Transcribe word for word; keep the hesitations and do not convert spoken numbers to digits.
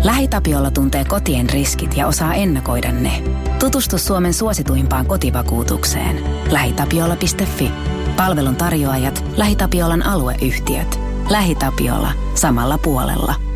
LähiTapiola tuntee kotien riskit ja osaa ennakoida ne. Tutustu Suomen suosituimpaan kotivakuutukseen. lähitapiola piste fi. Palvelun tarjoajat, LähiTapiolan alueyhtiöt. LähiTapiola. Samalla puolella.